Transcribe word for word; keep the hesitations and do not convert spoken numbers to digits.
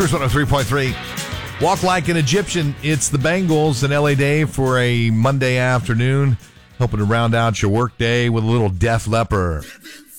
Cruise one oh three point three. Walk like an Egyptian. It's the Bengals and L A Dave for a Monday afternoon. Hoping to round out your work day with a little Def Leppard.